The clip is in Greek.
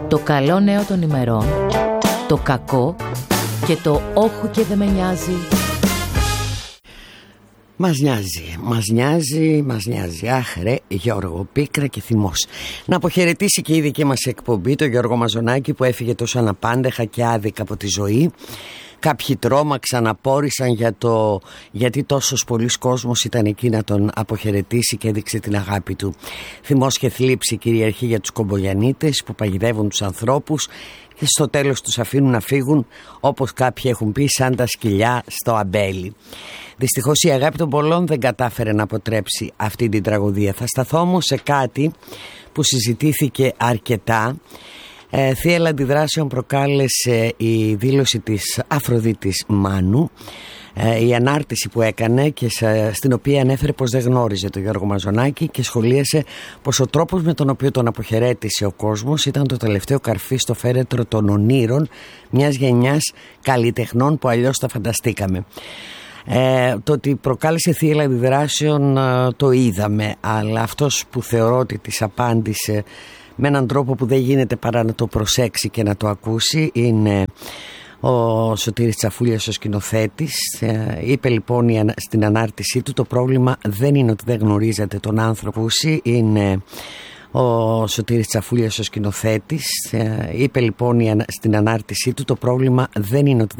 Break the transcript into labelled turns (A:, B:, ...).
A: Το καλό νέο των ημερών, το κακό και το όχου και δεν με νοιάζει. Μας νοιάζει. Αχ ρε Γιώργο, πίκρα και θυμός. Να αποχαιρετήσει και η δική μας εκπομπή τον Γιώργο Μαζονάκη, που έφυγε τόσο αναπάντεχα και άδικα από τη ζωή. Κάποιοι τρόμαξαν, απόρρισαν γιατί τόσος πολλής κόσμος ήταν εκεί να τον αποχαιρετήσει και έδειξε την αγάπη του. Θυμός και θλίψη κυριαρχεί για τους κομπογιανίτες που παγιδεύουν τους ανθρώπους και στο τέλος τους αφήνουν να φύγουν, όπως κάποιοι έχουν πει, σαν τα σκυλιά στο αμπέλι. Δυστυχώς η αγάπη των πολλών δεν κατάφερε να αποτρέψει αυτή την τραγωδία. Θα σταθώ όμως σε κάτι που συζητήθηκε αρκετά. Θύελλα αντιδράσεων προκάλεσε η δήλωση της Αφροδίτης Μάνου, η ανάρτηση που έκανε και στην οποία ανέφερε πως δεν γνώριζε τον Γιώργο Μαζονάκη και σχολίασε πως ο τρόπος με τον οποίο τον αποχαιρέτησε ο κόσμος ήταν το τελευταίο καρφί στο φέρετρο των ονείρων μιας γενιάς καλλιτεχνών που αλλιώς τα φανταστήκαμε. Το ότι προκάλεσε θύελλα αντιδράσεων το είδαμε, αλλά αυτός που θεωρώ ότι της απάντησε με έναν τρόπο που δεν γίνεται παρά να το προσέξει και να το ακούσει είναι ο Σωτήρης Τσαφούλιας, ο σκηνοθέτης. Είπε λοιπόν στην ανάρτησή του: το πρόβλημα δεν είναι ότι δεν γνωρίζετε τον άνθρωπο. Είναι ο Σωτήρης Τσαφούλιας, ο σκηνοθέτης. Είπε λοιπόν στην ανάρτησή του: το πρόβλημα δεν είναι ότι